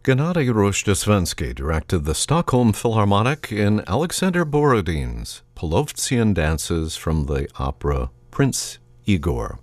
Gennady Rozhdestvensky directed the Stockholm Philharmonic in Alexander Borodin's Polovtsian dances from the opera Prince Igor.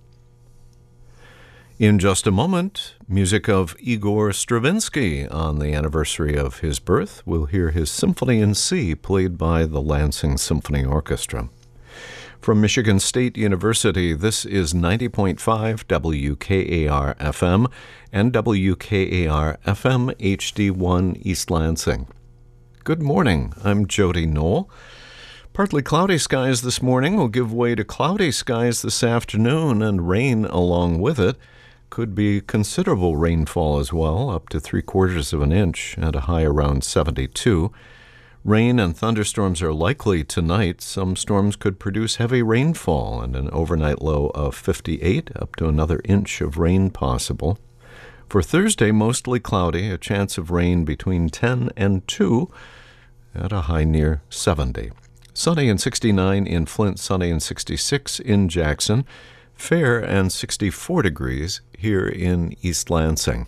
In just a moment, music of Igor Stravinsky on the anniversary of his birth. We'll hear his Symphony in C played by the Lansing Symphony Orchestra. From Michigan State University, this is 90.5 WKAR-FM and WKAR-FM HD1 East Lansing. Good morning, I'm Jody Knoll. Partly cloudy skies this morning will give way to cloudy skies this afternoon and rain along with it. Could be considerable rainfall as well, up to 3/4 of an inch at a high around 72. Rain and thunderstorms are likely tonight. Some storms could produce heavy rainfall and an overnight low of 58, up to another inch of rain possible. For Thursday, mostly cloudy, a chance of rain between 10 and 2 at a high near 70. Sunny and 69 in Flint, sunny and 66 in Jackson, fair and 64 degrees here in East Lansing.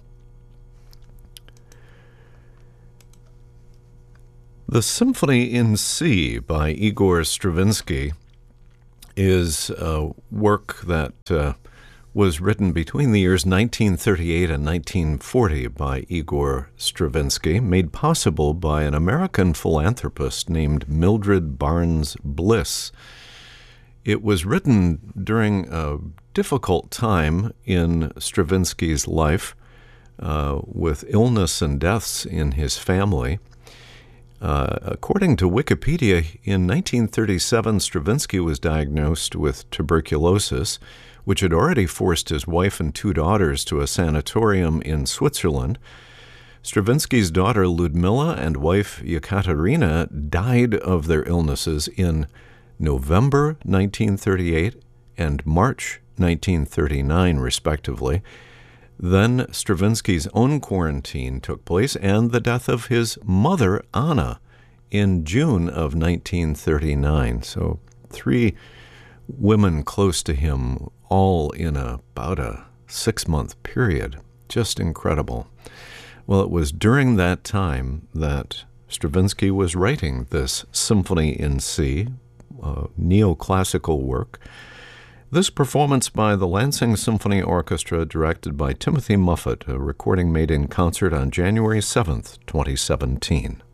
The Symphony in C by Igor Stravinsky is a work that was written between the years 1938 and 1940 by Igor Stravinsky, made possible by an American philanthropist named Mildred Barnes Bliss. It was written during a difficult time in Stravinsky's life, with illness and deaths in his family. According to Wikipedia, in 1937, Stravinsky was diagnosed with tuberculosis, which had already forced his wife and 2 daughters to a sanatorium in Switzerland. Stravinsky's daughter Ludmilla and wife Yekaterina died of their illnesses in November 1938 and March 1939, respectively. Then Stravinsky's own quarantine took place and the death of his mother, Anna, in June of 1939. So 3 women close to him, all in about a 6-month period. Just incredible. Well, it was during that time that Stravinsky was writing this Symphony in C, a neoclassical work. This performance by the Lansing Symphony Orchestra, directed by Timothy Muffet, a recording made in concert on January 7th, 2017.